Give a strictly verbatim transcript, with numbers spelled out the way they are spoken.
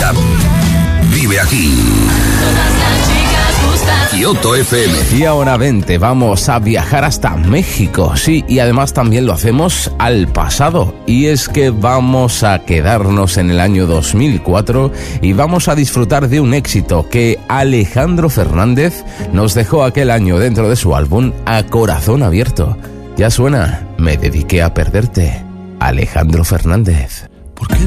buscan. Vive aquí. Kyoto F M. Y ahora vente, vamos a viajar hasta México, sí, y además también lo hacemos al pasado. Y es que vamos a quedarnos en el año dos mil cuatro y vamos a disfrutar de un éxito que Alejandro Fernández nos dejó aquel año dentro de su álbum A Corazón Abierto. Ya suena, Me dediqué a perderte, Alejandro Fernández.